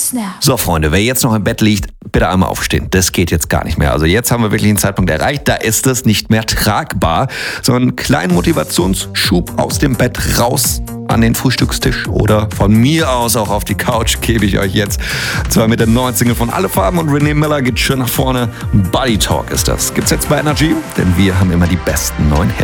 Snap. So, Freunde, wer jetzt noch im Bett liegt, bitte einmal aufstehen. Das geht jetzt gar nicht mehr. Also jetzt haben wir wirklich einen Zeitpunkt erreicht, da ist es nicht mehr tragbar. So einen kleinen Motivationsschub aus dem Bett raus an den Frühstückstisch oder von mir aus auch auf die Couch gebe ich euch jetzt. Zwar mit der neuen Single von Alle Farben und René Miller geht schön nach vorne. Body Talk ist das. Gibt's jetzt bei Energy, denn wir haben immer die besten neuen Hits.